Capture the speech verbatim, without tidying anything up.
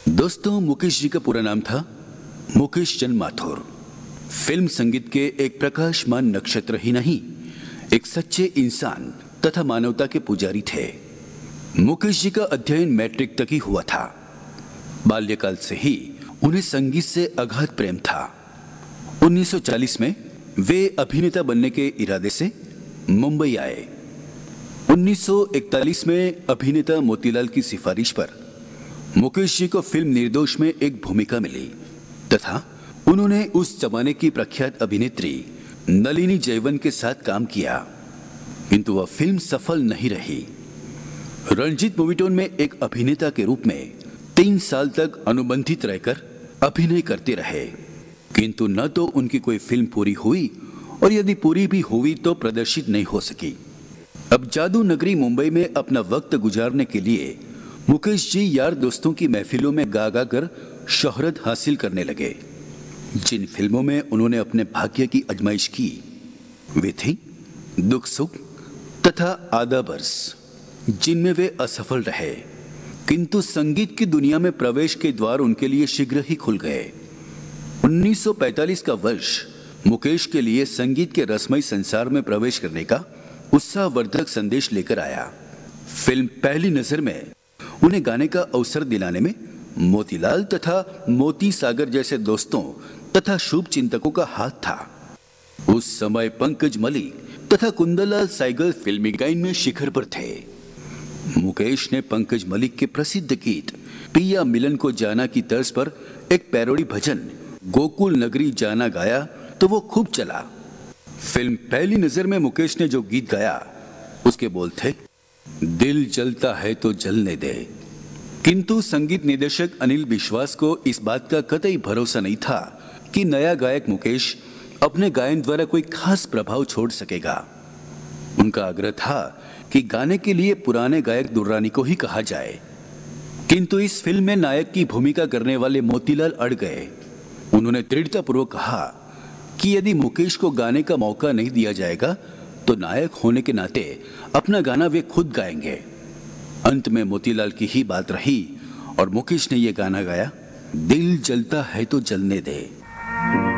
दोस्तों, मुकेश जी का पूरा नाम था मुकेश चंद माथुर। फिल्म संगीत के एक प्रकाशमान नक्षत्र ही नहीं, एक सच्चे इंसान तथा मानवता के पुजारी थे। मुकेश जी का अध्ययन मैट्रिक तक ही हुआ था। बाल्यकाल से ही उन्हें संगीत से अगाध प्रेम था। उन्नीस सौ चालीस में वे अभिनेता बनने के इरादे से मुंबई आए। उन्नीस सौ इकतालीस में अभिनेता मोतीलाल की सिफारिश पर मुकेश जी को फिल्म निर्दोष में एक भूमिका मिली तथा उन्होंने उस जमाने की प्रख्यात अभिनेत्री नलिनी जयवंत के साथ काम किया, किंतु वह फिल्म सफल नहीं रही। रणजीत मूवीटोन में एक अभिनेता के रूप में तीन साल तक अनुबंधित रहकर अभिनय करते रहे, किंतु न तो उनकी कोई फिल्म पूरी हुई और यदि पूरी भी हुई तो प्रदर्शित नहीं हो सकी। अब जादू नगरी मुंबई में अपना वक्त गुजारने के लिए मुकेश जी यार दोस्तों की महफिलों में गा गा कर शोहरत हासिल करने लगे। जिन फिल्मों में उन्होंने अपने भाग्य की आजमाइश की वे थी दुख सुख तथा आधा बरस, जिनमें वे असफल रहे, किंतु संगीत की दुनिया में प्रवेश के द्वार उनके लिए शीघ्र ही खुल गए। उन्नीस सौ पैंतालीस का वर्ष मुकेश के लिए संगीत के रसमयी संसार में प्रवेश करने का उत्साहवर्धक संदेश लेकर आया। फिल्म पहली नजर में उन्हें गाने का अवसर दिलाने में मोतीलाल तथा मोती सागर जैसे दोस्तों तथा शुभ चिंतकों का हाथ था। उस समय पंकज मलिक तथा कुंदनलाल सहगल फिल्मी गायन में शिखर पर थे। मुकेश ने पंकज मलिक के प्रसिद्ध गीत पिया मिलन को जाना की तर्ज पर एक पैरोडी भजन गोकुल नगरी जाना गाया तो वो खूब चला। फिल्म पहली नजर में मुकेश ने जो गीत गाया उसके बोल थे, दिल जलता है तो जलने दे। किंतु संगीत निर्देशक अनिल विश्वास को इस बात का कतई भरोसा नहीं था कि नया गायक मुकेश अपने गायन द्वारा कोई खास प्रभाव छोड़ सकेगा। उनका आग्रह था कि गाने के लिए पुराने गायक दुर्रानी को ही कहा जाए, किंतु इस फिल्म में नायक की भूमिका करने वाले मोतीलाल अड़ गए। उन्होंने दृढ़तापूर्वक कहा कि यदि मुकेश को गाने का मौका नहीं दिया जाएगा तो नायक होने के नाते अपना गाना वे खुद गाएंगे। अंत में मोतीलाल की ही बात रही और मुकेश ने यह गाना गाया, दिल जलता है तो जलने दे।